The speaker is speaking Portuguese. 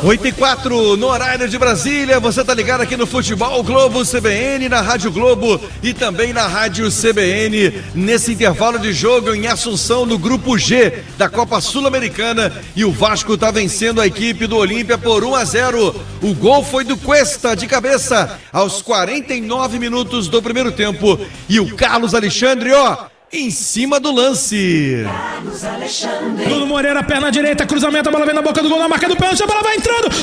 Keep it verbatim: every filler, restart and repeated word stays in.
oito e quatro no horário de Brasília, você tá ligado aqui no Futebol Globo C B N, na Rádio Globo e também na Rádio C B N, nesse intervalo de jogo em Assunção, no Grupo G da Copa Sul-Americana, e o Vasco tá vencendo a equipe do Olímpia por um a zero. O gol foi do Cuesta de cabeça aos quarenta e nove minutos do primeiro tempo, e o Carlos Alexandre, ó, em cima do lance. Bruno Moreira, perna direita, cruzamento, a bola vem na boca do gol, na marca do pênalti, a bola vai entrando.